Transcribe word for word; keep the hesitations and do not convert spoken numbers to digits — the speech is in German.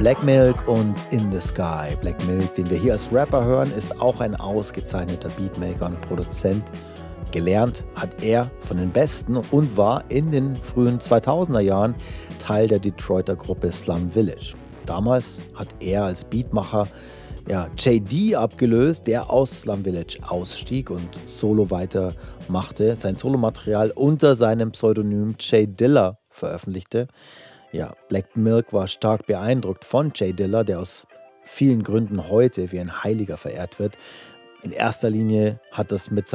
Black Milk und In the Sky. Black Milk, den wir hier als Rapper hören, ist auch ein ausgezeichneter Beatmaker und Produzent. Gelernt hat er von den Besten und war in den frühen zweitausender Jahren Teil der Detroiter Gruppe Slum Village. Damals hat er als Beatmacher ja, J D abgelöst, der aus Slum Village ausstieg und Solo weitermachte, sein Solomaterial unter seinem Pseudonym J Dilla veröffentlichte. Ja, Black Milk war stark beeindruckt von J Dilla, der aus vielen Gründen heute wie ein Heiliger verehrt wird. In erster Linie hat das mit